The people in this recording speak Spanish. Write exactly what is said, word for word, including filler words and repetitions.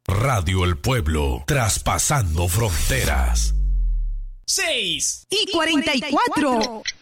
Radio El Pueblo, traspasando fronteras. Seis y cuarenta y cuatro.